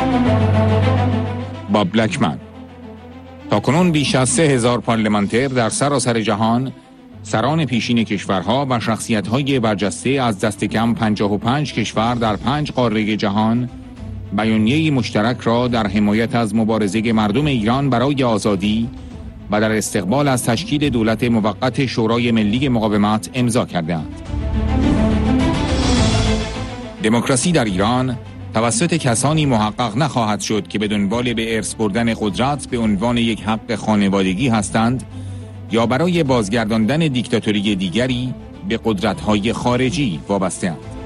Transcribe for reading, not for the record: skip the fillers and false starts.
باب لکمن. تاکنون بیش از 3000 پارلمانتر در سراسر جهان، سران پیشین کشورها و شخصیت‌های برجسته از دست کم 55 کشور در 5 قاره جهان بیانیه‌ای مشترک را در حمایت از مبارزه مردم ایران برای آزادی و در استقبال از تشکیل دولت موقت شورای ملی مقاومت امضا کردند. دموکراسی در ایران توسط کسانی محقق نخواهد شد که به دنبال به ارث بردن قدرت به عنوان یک حق خانوادگی هستند یا برای بازگرداندن دیکتاتوری دیگری به قدرت‌های خارجی وابسته‌اند.